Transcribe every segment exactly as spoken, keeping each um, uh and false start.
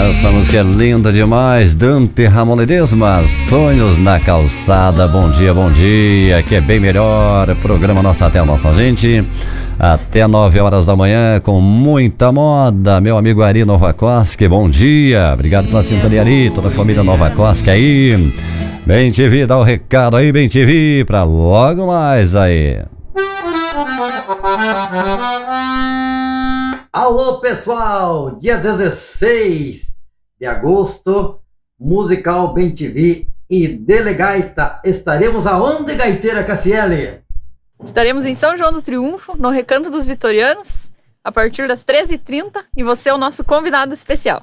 Essa música é linda demais. Dante Ramon Ledesma, Sonhos na Calçada. Bom dia, bom dia, que é bem melhor. Programa Nossa Tela, nossa gente. Até nove horas da manhã com muita moda. Meu amigo Ari Novakoski, bom dia. Obrigado pela sintonia, Ari, toda a família Novakoski aí. Bem T V, dá o recado aí, Bem T V, pra logo mais aí. Alô pessoal, dia dezesseis de agosto, musical Bem T V e Delegaita. Estaremos aonde, gaiteira Cassiele? Estaremos em São João do Triunfo, no Recanto dos Vitorianos, a partir das treze e trinta, e você é o nosso convidado especial.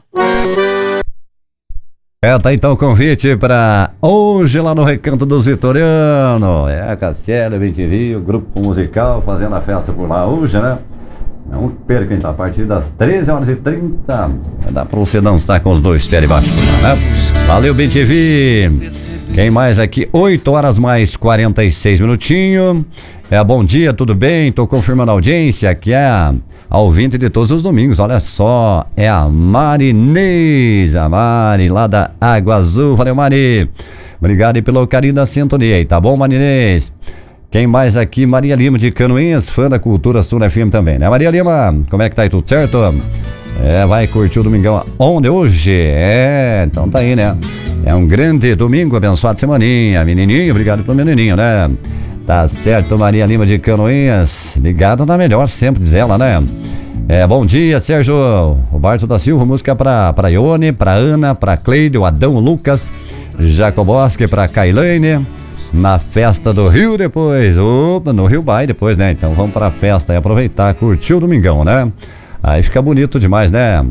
É, tá então o convite para hoje lá no Recanto dos Vitorianos. É a Cassiele, Bem T V, o grupo musical fazendo a festa por lá hoje, né? Não perca, então, a partir das treze horas e trinta, dá pra você dançar com os dois pés embaixo, né? Valeu, Bem T V. Quem mais aqui? oito horas mais quarenta e seis minutinhos. É, bom dia, tudo bem? Tô confirmando a audiência, que é a, a ouvinte de todos os domingos, olha só, é a Marinês, a Mari, lá da Água Azul. Valeu, Mari. Obrigado aí pelo carinho da sintonia aí, tá bom, Marinês? Quem mais aqui? Maria Lima de Canoinhas, fã da Cultura Sul F M também, né? Maria Lima, como é que tá aí? Tudo certo? É, vai curtir o domingão onde hoje? É, então tá aí, né? É um grande domingo, abençoado semaninha. Menininho, obrigado pelo menininho, né? Tá certo, Maria Lima de Canoinhas, ligada na melhor sempre, diz ela, né? É, bom dia, Sérgio Roberto da Silva, música pra, pra Ione, pra Ana, pra Cleide, o Adão, o Lucas, Jacoboski, pra Kailane. Na festa do Rio depois, opa, no Rio Bay depois, né? Então vamos pra festa e aproveitar, curtir o domingão, né? Aí fica bonito demais, né?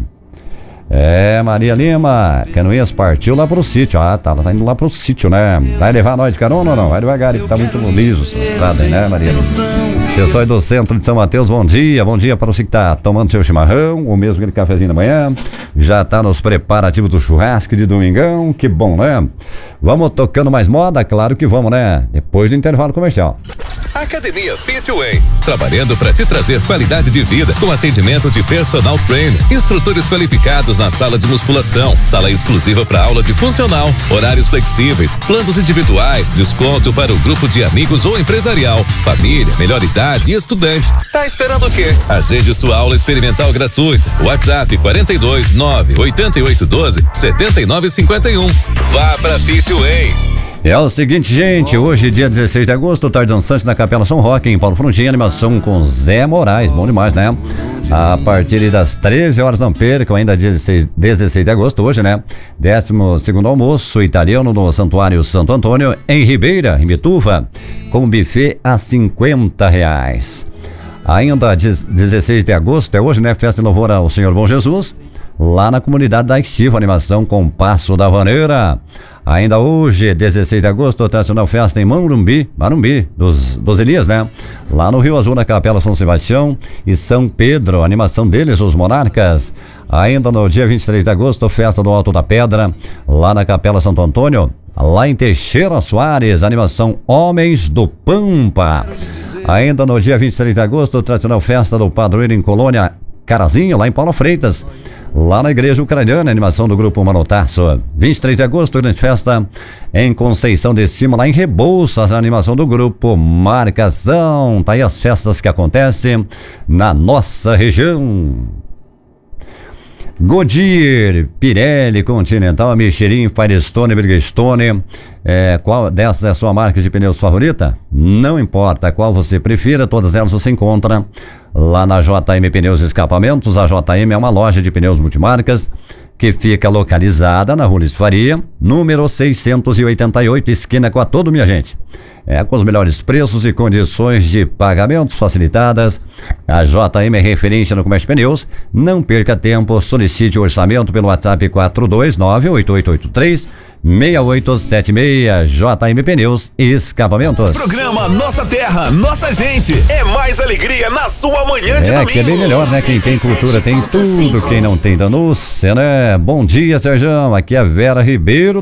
É, Maria Lima, Canoinhas partiu lá pro sítio. Ah, tá, ela tá indo lá pro sítio, né? Vai levar nós de carona ou não? Vai devagar, tá muito liso essa estrada aí, né, Maria Lima? Pessoal aí do centro de São Mateus, bom dia. Bom dia para você que tá tomando seu chimarrão, ou mesmo aquele cafezinho da manhã. Já tá nos preparativos do churrasco de domingão, que bom, né? Vamos tocando mais moda? Claro que vamos, né? Depois do intervalo comercial. Academia Fitway, trabalhando para te trazer qualidade de vida com atendimento de personal trainer, instrutores qualificados na sala de musculação, sala exclusiva para aula de funcional, horários flexíveis, planos individuais, desconto para o grupo de amigos ou empresarial, família, melhor idade e estudante. Tá esperando o quê? Agende sua aula experimental gratuita. WhatsApp quarenta e dois, nove, oitenta e oito, doze, setenta e nove, cinquenta e um. Vá pra Fitway. É o seguinte, gente, hoje, dia dezesseis de agosto, tarde dançante na Capela São Roque, em Paulo Frontin, animação com Zé Moraes, bom demais, né? A partir das treze horas, não percam, ainda dezesseis de agosto, hoje, né? décimo segundo almoço italiano no Santuário Santo Antônio, em Ribeira, em Bituva, com buffet a cinquenta reais. Ainda dezesseis de agosto, é hoje, né? Festa em louvor ao Senhor Bom Jesus, lá na comunidade da Estiva, animação com Passo da Vaneira. Ainda hoje, dezesseis de agosto, tradicional festa em Morumbi, Marumbi, dos, dos Elias, né? Lá no Rio Azul, na Capela São Sebastião e São Pedro, animação deles, os Monarcas. Ainda no dia vinte e três de agosto, festa do Alto da Pedra, lá na Capela Santo Antônio. Lá em Teixeira Soares, animação Homens do Pampa. Ainda no dia vinte e três de agosto, tradicional festa do Padroeiro em Colônia Carazinho, lá em Paulo Freitas. Lá na Igreja Ucraniana, animação do Grupo Manotaço. vinte e três de agosto, grande festa em Conceição de Cima, lá em Rebouças, a animação do Grupo Marcação. Tá aí as festas que acontecem na nossa região. Goodyear, Pirelli, Continental, Michelin, Firestone, Bridgestone. É, qual dessas é a sua marca de pneus favorita? Não importa qual você prefira, todas elas você encontra lá na J M Pneus e Escapamentos. A J M é uma loja de pneus multimarcas que fica localizada na Rua Luiz Faria, número seiscentos e oitenta e oito, esquina com a todo, minha gente. É, com os melhores preços e condições de pagamentos facilitadas. A J M é referência no comércio de pneus. Não perca tempo, solicite o orçamento pelo WhatsApp quatro dois nove, oito oito oito três, seis oito sete seis. J M Pneus e Escapamentos. Programa Nossa Terra, Nossa Gente. É mais alegria na sua manhã de é, domingo. É, que é bem melhor, né? Quem tem cultura tem tudo. Quem não tem danuça, né? Bom dia, Sérgio. Aqui é a Vera Ribeiro